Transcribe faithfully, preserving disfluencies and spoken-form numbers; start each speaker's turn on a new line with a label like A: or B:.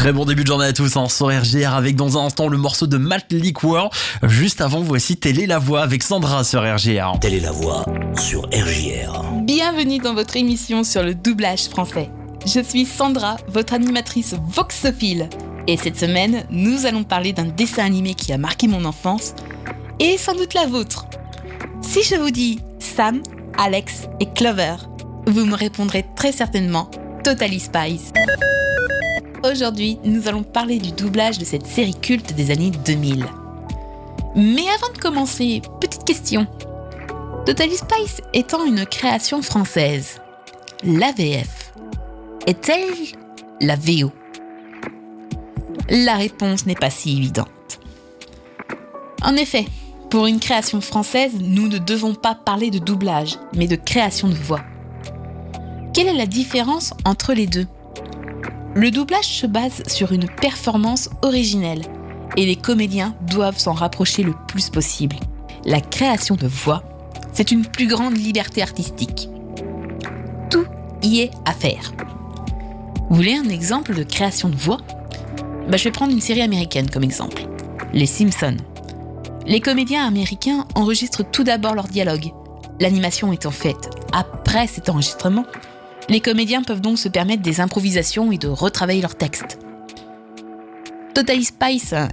A: Très bon début de journée à tous hein, sur R G R avec dans un instant le morceau de Matt Liquor. Juste avant, voici Telle est la voix avec Sandra sur R G R.
B: Telle est la voix sur R J R.
C: Bienvenue dans votre émission sur le doublage français. Je suis Sandra, votre animatrice voxophile. Et cette semaine, nous allons parler d'un dessin animé qui a marqué mon enfance et sans doute la vôtre. Si je vous dis Sam, Alex et Clover, vous me répondrez très certainement Totally Spies. Aujourd'hui, nous allons parler du doublage de cette série culte des années deux mille. Mais avant de commencer, petite question. Totally Spies étant une création française, la V F est-elle la V O ? La réponse n'est pas si évidente. En effet, pour une création française, nous ne devons pas parler de doublage, mais de création de voix. Quelle est la différence entre les deux ? Le doublage se base sur une performance originelle et les comédiens doivent s'en rapprocher le plus possible. La création de voix, c'est une plus grande liberté artistique. Tout y est à faire. Vous voulez un exemple de création de voix ? Bah, je vais prendre une série américaine comme exemple. Les Simpsons. Les comédiens américains enregistrent tout d'abord leur dialogue. L'animation étant faite après cet enregistrement, les comédiens peuvent donc se permettre des improvisations et de retravailler leur texte. Totally Spies